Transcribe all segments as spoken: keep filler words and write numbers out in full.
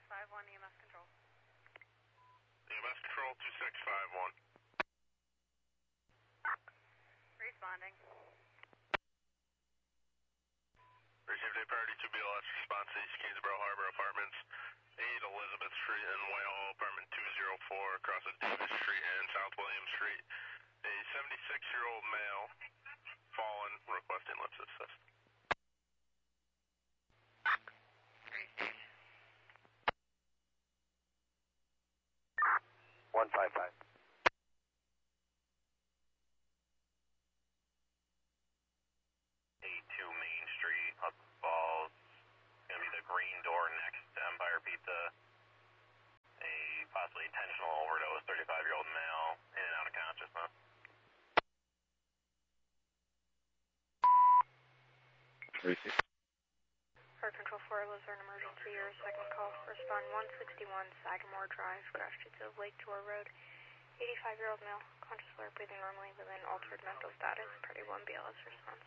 five one, E M S control. E M S control, two six five one. Responding. Received a priority two B L S response to East Kingsborough Harbor Apartments, eight Elizabeth Street and Whitehall Apartment two oh four across of Davis Street and South William Street. A seventy-six-year-old male, fallen, requesting lips assist. one five five. A two Main Street, Hudson Falls. It's going to be the green door next to Empire Pizza. A possibly intentional overdose, thirty-five-year-old male, in and out of consciousness. Receive. Fire Control four, Luzerne emergency, your second call. Respond one sixty-one Sagamore Drive, Crash to Lake Tour Road. eighty-five-year-old male, conscious alert, breathing normally within altered mental status. Party one B L S response.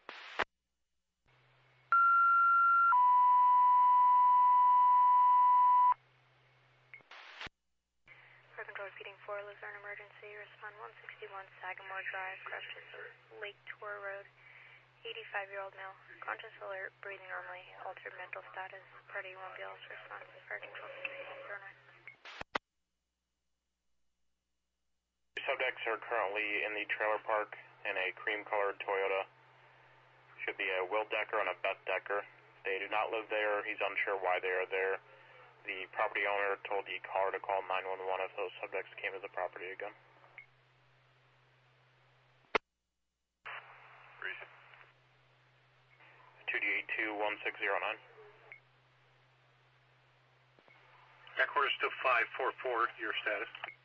Fire Control repeating four, Luzerne emergency, respond one sixty-one Sagamore Drive, Crash to Lake Tour Road. eighty-five-year-old male, conscious alert, breathing normally, altered mental status. Party one B L S response. Fire Control sixty-eight oh nine. Subjects are currently in the trailer park in a cream-colored Toyota. Should be a Will Decker and a Beth Decker. They do not live there. He's unsure why they are there. The property owner told the caller to call nine one one if those subjects came to the property again. two D eight two one six zero nine. Headquarters to five four four, your status.